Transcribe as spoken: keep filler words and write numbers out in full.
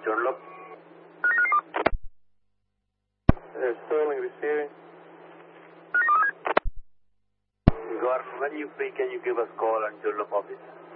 Dunlop. Uh, Sterling receiving. Gordon, when you free, can you give us a call on Dunlop office?